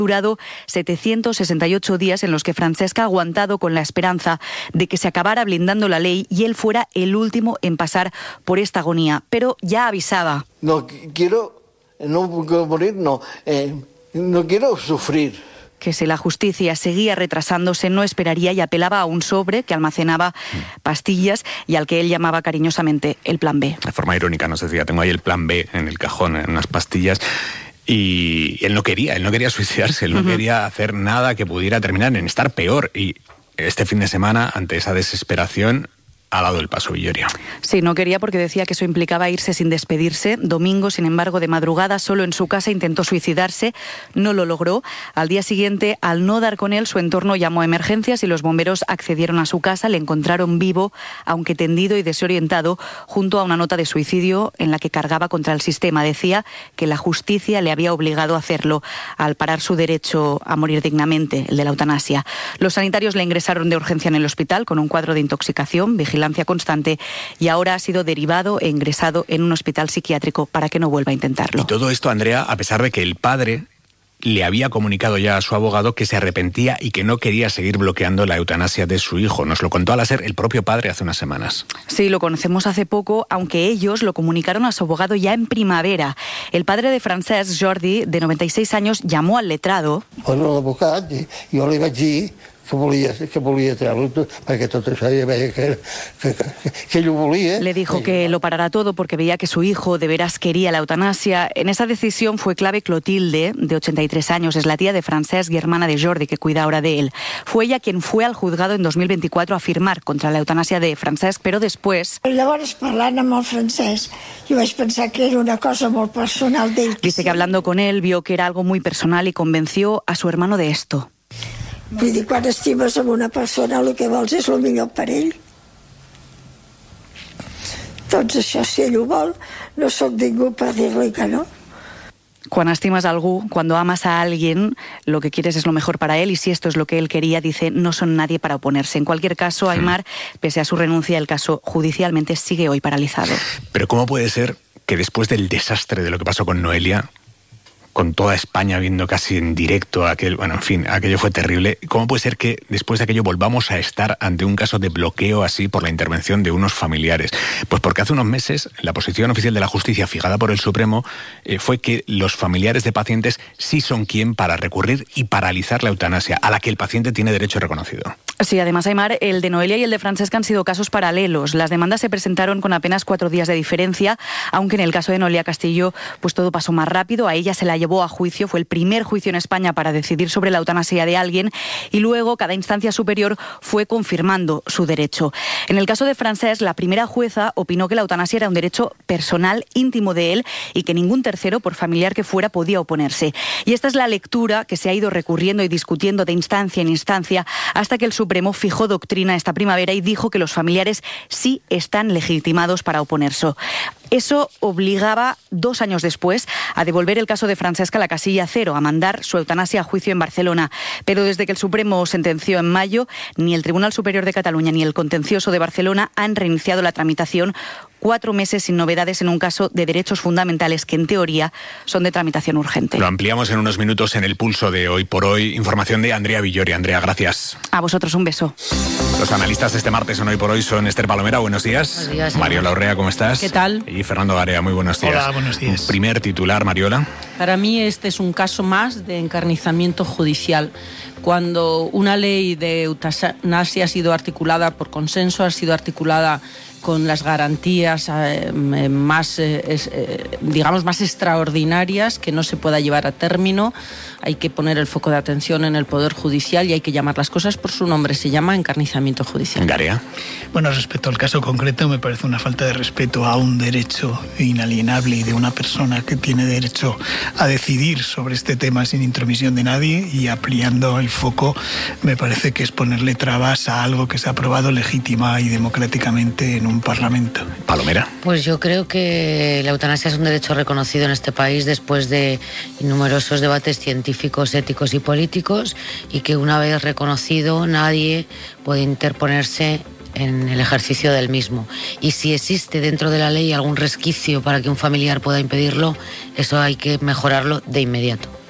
durado 768 días en los que Francesca ha aguantado con la esperanza de que se acabara blindando la ley y él fuera el último en pasar por esta agonía. Pero ya avisaba. No quiero morir, no quiero sufrir. Que si la justicia seguía retrasándose no esperaría y apelaba a un sobre que almacenaba pastillas y al que él llamaba cariñosamente el plan B. De forma irónica nos decía, tengo ahí el plan B en el cajón, en unas pastillas. Y él no quería suicidarse, él no quería hacer nada que pudiera terminar en estar peor. Y este fin de semana, ante esa desesperación, ha dado el paso Villoria. Sí, no quería porque decía que eso implicaba irse sin despedirse. Domingo, sin embargo, de madrugada, solo en su casa intentó suicidarse. No lo logró. Al día siguiente, al no dar con él, su entorno llamó a emergencias y los bomberos accedieron a su casa. Le encontraron vivo, aunque tendido y desorientado, junto a una nota de suicidio en la que cargaba contra el sistema. Decía que la justicia le había obligado a hacerlo al parar su derecho a morir dignamente, el de la eutanasia. Los sanitarios le ingresaron de urgencia en el hospital con un cuadro de intoxicación, vigilancia constante, y ahora ha sido derivado e ingresado en un hospital psiquiátrico para que no vuelva a intentarlo. Y todo esto, Andrea, a pesar de que el padre le había comunicado ya a su abogado que se arrepentía y que no quería seguir bloqueando la eutanasia de su hijo. Nos lo contó a la SER el propio padre hace unas semanas. Sí, lo conocemos hace poco, aunque ellos lo comunicaron a su abogado ya en primavera. El padre de Francesc, Jordi, de 96 años, llamó al letrado. Yo le vaig que volia treure perquè tot això ja veia que ell ho volia. Le dijo que lo parara todo porque veía que su hijo de veras quería la eutanasia. En esa decisión fue clave Clotilde, de 83 años, es la tía de Francesc y hermana de Jordi, que cuida ahora de él. Fue ella quien fue al juzgado en 2024 a firmar contra la eutanasia de Francesc, pero después... Llavors, parlant amb el Francesc, jo vaig pensar que era una cosa molt personal d'ell. Dice que hablando con él vio que era algo muy personal y convenció a su hermano de esto. Vull dir, quan estimes amb una persona el que vols és el millor per ell. Doncs això, si ell ho vol, no sóc ningú per dir-li que no. Cuando estimas a algú, cuando amas a alguien, lo que quieres es lo mejor para él, y si esto es lo que él quería, dice, no son nadie para oponerse. En cualquier caso, Aimar, pese a su renuncia, el caso judicialmente sigue hoy paralizado. Pero ¿cómo puede ser que después del desastre de lo que pasó con Noelia, con toda España viendo casi en directo aquello fue terrible, ¿cómo puede ser que después de aquello volvamos a estar ante un caso de bloqueo así por la intervención de unos familiares? Pues porque hace unos meses la posición oficial de la justicia fijada por el Supremo fue que los familiares de pacientes sí son quien para recurrir y paralizar la eutanasia, a la que el paciente tiene derecho reconocido. Sí, además, Aimar, el de Noelia y el de Francesca han sido casos paralelos. Las demandas se presentaron con apenas 4 días de diferencia, aunque en el caso de Noelia Castillo pues todo pasó más rápido. A ella se la llevó a juicio, fue el primer juicio en España para decidir sobre la eutanasia de alguien, y luego cada instancia superior fue confirmando su derecho. En el caso de Francesc, la primera jueza opinó que la eutanasia era un derecho personal, íntimo de él, y que ningún tercero, por familiar que fuera, podía oponerse. Y esta es la lectura que se ha ido recurriendo y discutiendo de instancia en instancia hasta que el Supremo fijó doctrina esta primavera y dijo que los familiares sí están legitimados para oponerse. Eso obligaba 2 años después a devolver el caso de Francesca a la casilla 0, a mandar su eutanasia a juicio en Barcelona. Pero desde que el Supremo sentenció en mayo, ni el Tribunal Superior de Cataluña ni el Contencioso de Barcelona han reiniciado la tramitación. 4 meses sin novedades en un caso de derechos fundamentales que en teoría son de tramitación urgente. Lo ampliamos en unos minutos en el pulso de Hoy por Hoy. Información de Andrea Villoria. Andrea, gracias. A vosotros un beso. Los analistas de este martes en Hoy por Hoy son Esther Palomera, buenos días. Buenos días. Mariola Urrea, ¿cómo estás? ¿Qué tal? Y Fernando Garea, muy buenos días. Hola, buenos días. Un primer titular, Mariola. Para mí este es un caso más de encarnizamiento judicial. Cuando una ley de eutanasia ha sido articulada por consenso, ha sido articulada con las garantías más extraordinarias, que no se pueda llevar a término, hay que poner el foco de atención en el Poder Judicial y hay que llamar las cosas por su nombre. Se llama encarnizamiento judicial. Garea. Bueno, respecto al caso concreto, me parece una falta de respeto a un derecho inalienable y de una persona que tiene derecho a decidir sobre este tema sin intromisión de nadie, y ampliando el foco me parece que es ponerle trabas a algo que se ha aprobado legítima y democráticamente en un Parlamento. Palomera. Pues yo creo que la eutanasia es un derecho reconocido en este país después de numerosos debates científicos, éticos y políticos, y que una vez reconocido nadie puede interponerse en el ejercicio del mismo. Y si existe dentro de la ley algún resquicio para que un familiar pueda impedirlo, eso hay que mejorarlo de inmediato.